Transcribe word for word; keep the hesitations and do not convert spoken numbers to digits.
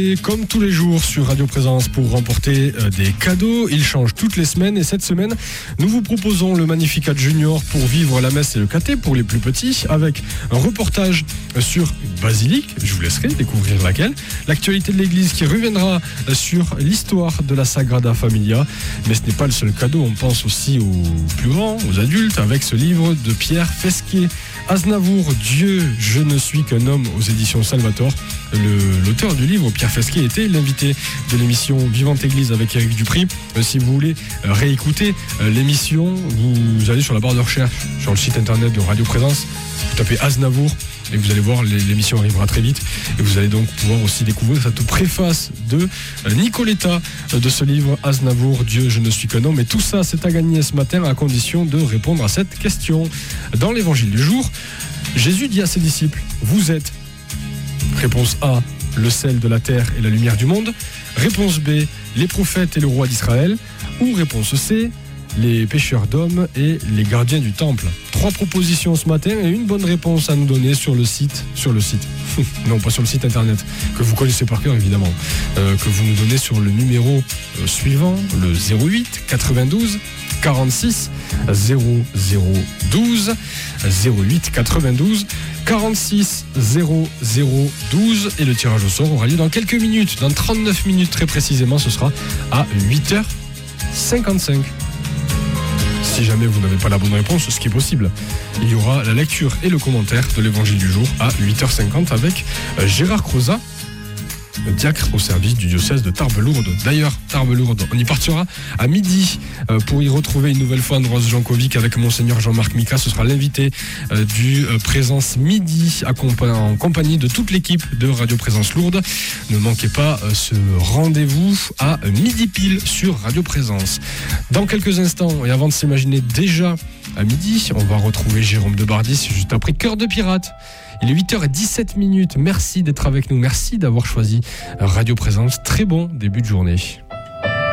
jouer comme tous les jours sur Radio Présence pour remporter euh, des cadeaux. Ils changent toutes les semaines et cette semaine, nous vous proposons le Magnificat Junior pour vivre la messe et le caté pour les plus petits avec un reportage sur Basilique. Je vous laisserai découvrir laquelle. L'actualité de l'église qui reviendra sur l'histoire de la Sagrada Familia. Mais ce n'est pas le seul cadeau, on pense aussi aux plus grands, aux adultes avec ce livre de Pierre Fesquier. Aznavour, Dieu, je ne suis qu'un homme aux éditions Salvator. Le, l'auteur du livre, Pierre Fesquier, était l'invité de l'émission Vivante Église avec Éric Dupry. Euh, si vous voulez euh, réécouter euh, l'émission, vous allez sur la barre de recherche sur le site internet de Radio Présence, vous tapez Aznavour et vous allez voir, l'émission arrivera très vite et vous allez donc pouvoir aussi découvrir cette préface de Nicoletta de ce livre Aznavour, Dieu, je ne suis qu'un homme. Et tout ça, c'est à gagner ce matin à condition de répondre à cette question. Dans l'évangile du jour, Jésus dit à ses disciples, vous êtes, réponse A, le sel de la terre et la lumière du monde. Réponse B, les prophètes et le roi d'Israël. Ou réponse C, les pêcheurs d'hommes et les gardiens du temple. Trois propositions ce matin et une bonne réponse à nous donner sur le site, sur le site, non pas sur le site internet, que vous connaissez par cœur évidemment, euh, que vous nous donnez sur le numéro euh, suivant, le zéro huit quatre-vingt-douze quarante-six zéro zéro douze, zéro huit quatre-vingt-douze quarante-six zéro zéro douze et le tirage au sort aura lieu dans quelques minutes, dans trente-neuf minutes très précisément, ce sera à huit heures cinquante-cinq. Si jamais vous n'avez pas la bonne réponse, ce qui est possible, il y aura la lecture et le commentaire de l'évangile du jour à huit heures cinquante avec Gérard Crozat, diacre au service du diocèse de Tarbes-Lourdes. D'ailleurs, Tarbes-Lourdes, on y partira à midi pour y retrouver une nouvelle fois Ambroise Jankovic avec Monseigneur Jean-Marc Mika. Ce sera l'invité du Présence Midi en compagnie de toute l'équipe de Radio Présence Lourdes. Ne manquez pas ce rendez-vous à midi pile sur Radio Présence. Dans quelques instants, et avant de s'imaginer déjà à midi, on va retrouver Jérôme Debardis juste après Cœur de Pirate. Il est huit heures dix-sept minutes. Merci d'être avec nous. Merci d'avoir choisi Radio Présence. Très bon début de journée.